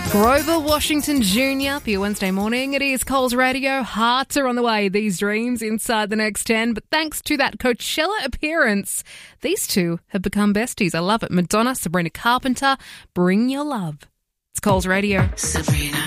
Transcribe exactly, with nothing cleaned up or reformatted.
Grover Washington Junior for your Wednesday morning. It is Coles Radio. Hearts are on the way. These dreams inside the next ten. But thanks to that Coachella appearance, these two have become besties. I love it. Madonna, Sabrina Carpenter, Bring Your Love. It's Coles Radio. Sabrina.